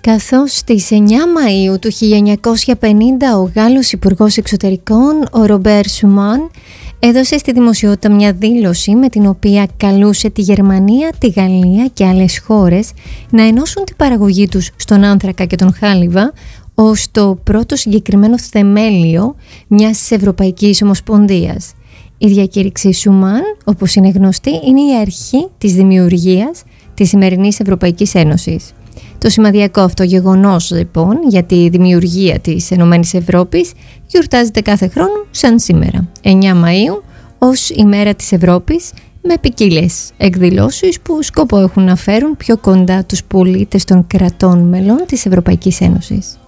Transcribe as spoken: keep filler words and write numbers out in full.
Καθώς στις εννιά Μαΐου του χίλια εννιακόσια πενήντα ο Γάλλος Υπουργός Εξωτερικών, ο Ρομπέρ Σουμάν, έδωσε στη δημοσιότητα μια δήλωση με την οποία καλούσε τη Γερμανία, τη Γαλλία και άλλες χώρες να ενώσουν την παραγωγή τους στον άνθρακα και τον χάλιβα ως το πρώτο συγκεκριμένο θεμέλιο μιας Ευρωπαϊκής Ομοσπονδίας. Η διακήρυξη Σουμάν, όπως είναι γνωστή, είναι η αρχή της δημιουργίας της σημερινής Ευρωπαϊκής Ένωσης. Το σημαδιακό αυτό γεγονός, λοιπόν, για τη δημιουργία της Ενωμένης Ευρώπης γιορτάζεται κάθε χρόνο σαν σήμερα, εννιά Μαΐου, ως ημέρα της Ευρώπης, με ποικίλες εκδηλώσεις που σκοπό έχουν να φέρουν πιο κοντά τους πολίτες των κρατών μελών της Ευρωπαϊκής Ένωσης.